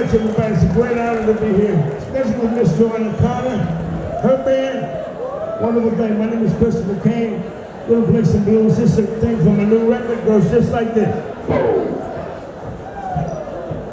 much, everybody. It's a great honor to be here, especially with Miss Joanna Carter, her band. Wonderful thing. My name is Christopher Kane. We're gonna play some blues. This is a thing from a new record. Goes just like this.